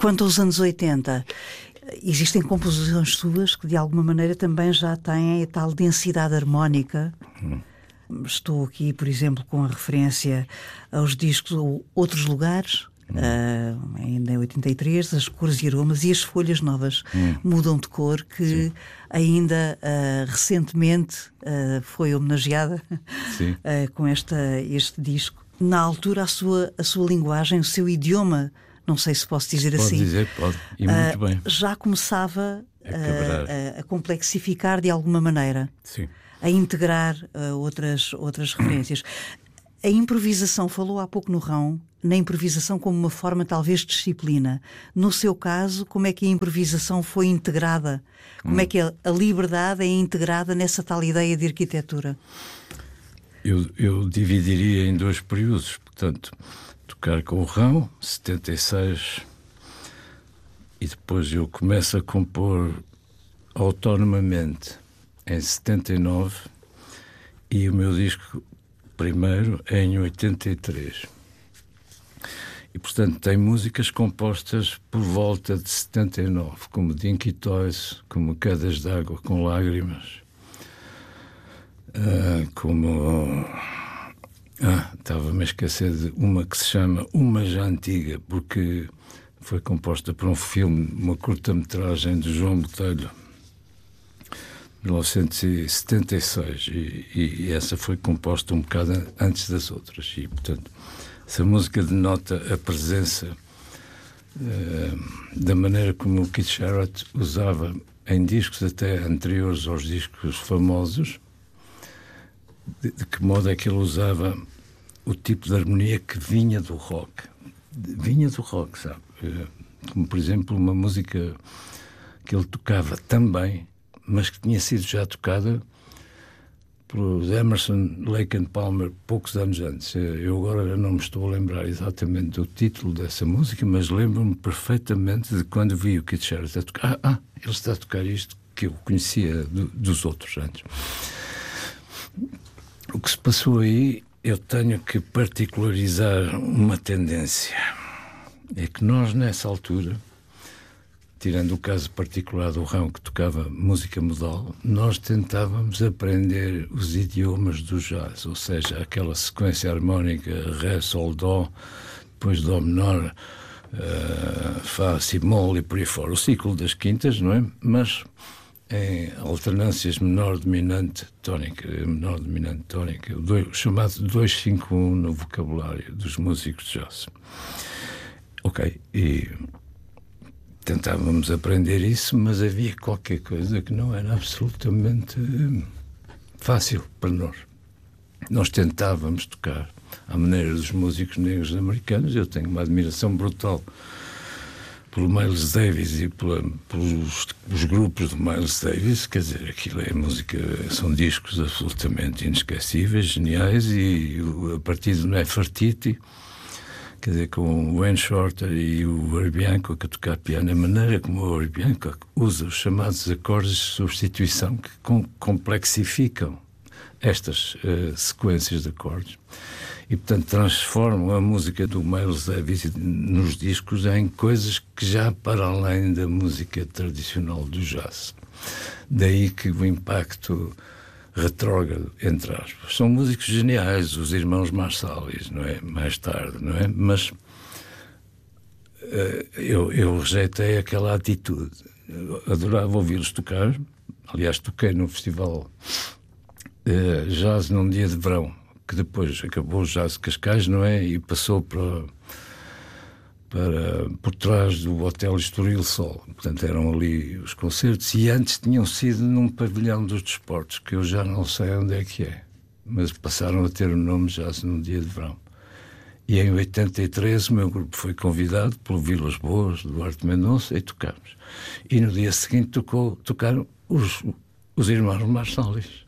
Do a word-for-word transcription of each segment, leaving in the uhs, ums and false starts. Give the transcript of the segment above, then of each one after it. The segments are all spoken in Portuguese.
Quanto aos anos oitenta, existem composições suas que de alguma maneira também já têm a tal densidade harmónica. Hum. Estou aqui, por exemplo, com a referência aos discos Outros Lugares, hum. uh, ainda em oitenta e três, As Cores e Aromas e As Folhas Novas hum. Mudam de Cor, que Sim. ainda uh, recentemente uh, foi homenageada uh, com esta, este disco. Na altura, a sua, a sua linguagem, o seu idioma, não sei se posso dizer pode assim. Pode dizer, pode. E muito uh, bem. Já começava a, a, a complexificar de alguma maneira. Sim. A integrar uh, outras, outras referências. A improvisação, falou há pouco no Rão, na improvisação como uma forma talvez de disciplina. No seu caso, como é que a improvisação foi integrada? Como hum. é que a, a liberdade é integrada nessa tal ideia de arquitetura? Eu, eu dividiria em dois períodos. Portanto, tocar com o Rão, setenta e seis, e depois eu começo a compor autonomamente em setenta e nove, e o meu disco primeiro é em oitenta e três. E, portanto, tem músicas compostas por volta de setenta e nove, como Dinky Toys, como Quedas d'Água com Lágrimas, uh, como... Ah, estava-me a esquecer de uma que se chama Uma Já Antiga, porque foi composta por um filme, uma curta-metragem de João Botelho, mil novecentos e setenta e seis, e, e essa foi composta um bocado antes das outras, e portanto essa música denota a presença uh, da maneira como o Keith Jarrett usava em discos até anteriores aos discos famosos, de, de que modo é que ele usava o tipo de harmonia que vinha do rock, vinha do rock, sabe? Uh, como por exemplo uma música que ele tocava também, mas que tinha sido já tocada pelos Emerson, Lake and Palmer poucos anos antes. Eu agora não me estou a lembrar exatamente do título dessa música, mas lembro-me perfeitamente de quando vi o Keith Jarrett a tocar. Ah, ah, ele está a tocar isto que eu conhecia do, dos outros antes. O que se passou aí, eu tenho que particularizar uma tendência. É que nós, nessa altura, tirando o caso particular do Rão, que tocava música modal, nós tentávamos aprender os idiomas do jazz, ou seja, aquela sequência harmónica Ré, Sol, Dó, depois Dó menor, uh, Fá, Si, Mol e por aí fora, o ciclo das quintas, não é? Mas em alternâncias menor, dominante, tónica, menor, dominante, tónica, o, dois, o chamado dois cinco um no vocabulário dos músicos de jazz. Ok, e tentávamos aprender isso, mas havia qualquer coisa que não era absolutamente fácil para nós. Nós tentávamos tocar à maneira dos músicos negros americanos. Eu tenho uma admiração brutal pelo Miles Davis e pela, pelos os grupos de Miles Davis. Quer dizer, aquilo é música, são discos absolutamente inesquecíveis, geniais, e a partir do Nefertiti, quer dizer, com o Wayne Shorter e o Herbie Hancock a tocar piano, a maneira como o Herbie Hancock usa os chamados acordes de substituição que com, complexificam estas uh, sequências de acordes e, portanto, transformam a música do Miles Davis nos discos em coisas que já para além da música tradicional do jazz. Daí que o impacto retrógrado, entre aspas. São músicos geniais, os irmãos Marsalis, não é? Mais tarde, não é? Mas uh, eu, eu rejeitei aquela atitude. Eu adorava ouvi-los tocar. Aliás, toquei no festival uh, Jazz num dia de verão, que depois acabou o Jazz de Cascais, não é? E passou para, para por trás do Hotel Estoril Sol. Portanto, eram ali os concertos, e antes tinham sido num pavilhão dos desportos, que eu já não sei onde é que é, mas passaram a ter o nome Jazz num dia de verão. E em oitenta e três o meu grupo foi convidado pelo Vilas Boas, Duarte Mendonça, e tocámos. E no dia seguinte tocou, tocaram os, os irmãos Marsalis.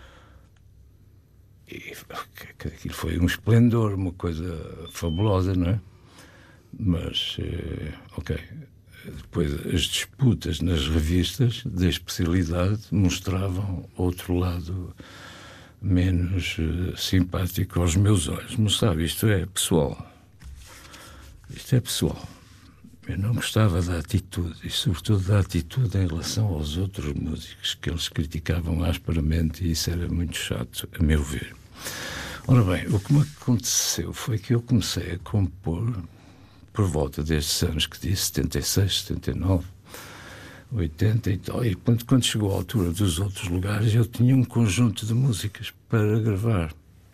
E aquilo foi um esplendor, uma coisa fabulosa, não é? Mas, eh, ok, depois as disputas nas revistas da especialidade mostravam outro lado menos uh, simpático aos meus olhos. Mas sabe, isto é pessoal. Isto é pessoal. Eu não gostava da atitude, e sobretudo da atitude em relação aos outros músicos, que eles criticavam asperamente, e isso era muito chato, a meu ver. Ora bem, o que me aconteceu foi que eu comecei a compor por volta destes anos que disse, setenta e seis, setenta e nove, oitenta e tal, e quando, quando chegou a altura dos outros lugares, eu tinha um conjunto de músicas para gravar.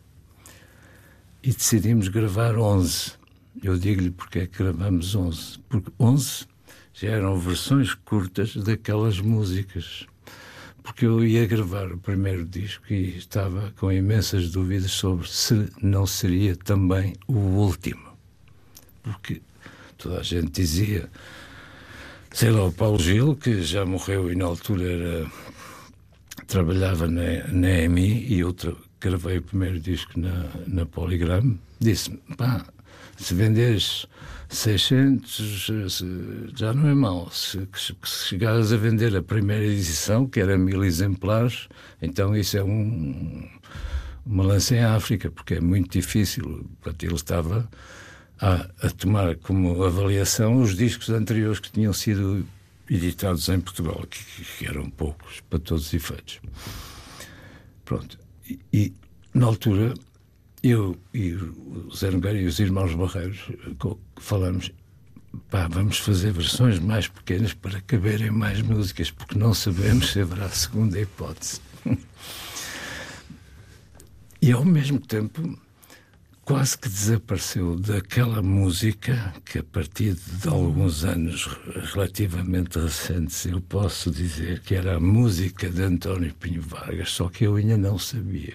E decidimos gravar onze. Eu digo-lhe porque é que gravamos onze. Porque onze já eram versões curtas daquelas músicas. Porque eu ia gravar o primeiro disco e estava com imensas dúvidas sobre se não seria também o último. Porque toda a gente dizia, sei lá, o Paulo Gil, que já morreu e na altura era, trabalhava na, na E M I, e eu tra- gravei o primeiro disco na, na Polygram, disse-me, pá, se venderes seiscentos, se, já não é mau. Se, se chegares a vender a primeira edição, que era mil exemplares, então isso é um, uma lança em África, porque é muito difícil. Portanto, ele estava a, a tomar como avaliação os discos anteriores que tinham sido editados em Portugal, que, que eram poucos, para todos os efeitos. Pronto. E, e na altura, eu e o Zé Nogueira e os irmãos Barreiros falamos, pá, vamos fazer versões mais pequenas para caberem mais músicas, porque não sabemos se haverá segunda hipótese. E ao mesmo tempo, quase que desapareceu daquela música que, a partir de alguns anos relativamente recentes, eu posso dizer que era a música de António Pinho Vargas, só que eu ainda não sabia.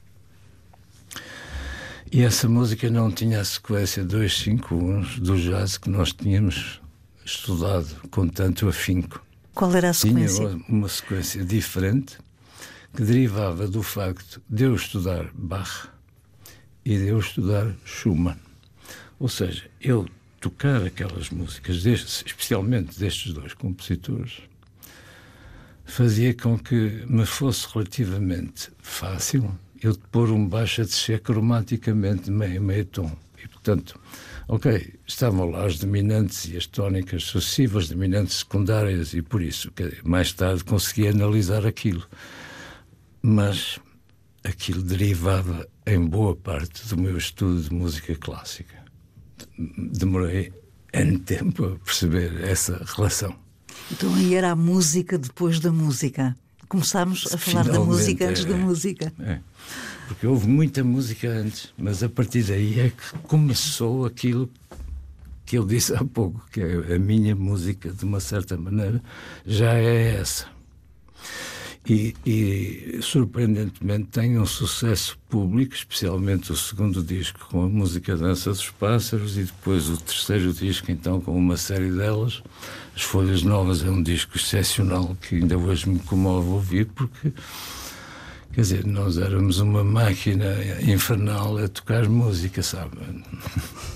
E essa música não tinha a sequência dois cinco um do jazz que nós tínhamos estudado com tanto afinco. Qual era a sequência? Tinha uma, uma sequência diferente que derivava do facto de eu estudar Bach e de eu estudar Schumann. Ou seja, eu tocar aquelas músicas, destes, especialmente destes dois compositores, fazia com que me fosse relativamente fácil eu pôr um baixo a descer cromaticamente meio, meio tom. E, portanto, ok, estavam lá as dominantes e as tónicas sucessivas, as dominantes secundárias, e por isso, mais tarde, consegui analisar aquilo. Mas aquilo derivava em boa parte do meu estudo de música clássica. Demorei N tempo a perceber essa relação. Então aí era a música depois da música. Começámos a falar Finalmente, da música antes é, da música. É. Porque houve muita música antes, mas a partir daí é que começou aquilo que eu disse há pouco, que é a minha música, de uma certa maneira, já é essa. E, e surpreendentemente tem um sucesso público, especialmente o segundo disco com a música Dança dos Pássaros, e depois o terceiro disco então com uma série delas. As Folhas Novas é um disco excepcional que ainda hoje me comove ouvir, porque, quer dizer, nós éramos uma máquina infernal a tocar música, sabe?